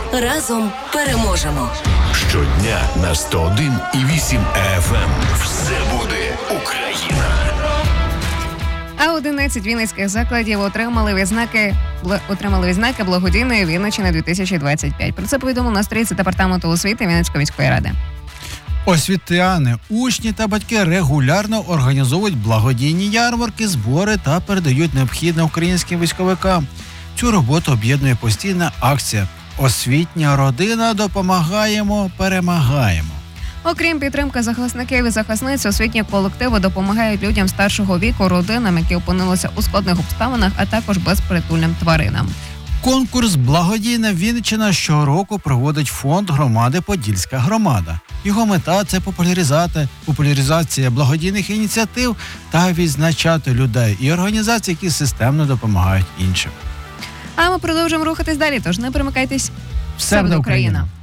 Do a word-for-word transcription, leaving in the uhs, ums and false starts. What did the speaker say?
Разом переможемо. Щодня на сто один і вісім еф ем. Все буде Україна. А одинадцять вінницьких закладів отримали відзнаки отримали відзнаки благодійної Вінниччини дві тисячі двадцять п'ять. Про це повідомив на сторінці департаменту освіти Вінницької міської ради. Освітяни, учні та батьки регулярно організовують благодійні ярмарки, збори та передають необхідне українським військовикам. Цю роботу об'єднує постійна акція «Освітня родина. Допомагаємо, перемагаємо». Окрім підтримки захисників і захисниць, освітні колективи допомагають людям старшого віку, родинам, які опинилися у складних обставинах, а також безпритульним тваринам. Конкурс «Благодійна Вінниччина» щороку проводить фонд громади «Подільська громада». Його мета – це популяризати, популяризація благодійних ініціатив та відзначати людей і організацій, які системно допомагають іншим. А ми продовжуємо рухатись далі, тож не перемикайтесь. Все буде Україна!